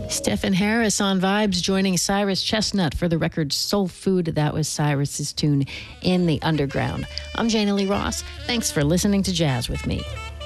Stephen Harris on Vibes, joining Cyrus Chestnut for the record Soul Food. That was Cyrus's tune, In the Underground. I'm Jana Lee Ross. Thanks for listening to Jazz with me.